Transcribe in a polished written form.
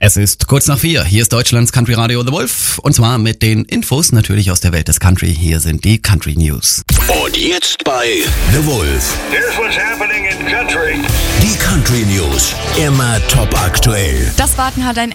Es ist kurz nach 4. Hier ist Deutschlands Country Radio The Wolf. Und zwar mit den Infos natürlich aus der Welt des Country. Hier sind die Country News. Und jetzt bei The Wolf. Here's what's happening in country. Die Country News. Immer top aktuell. Das Warten hat ein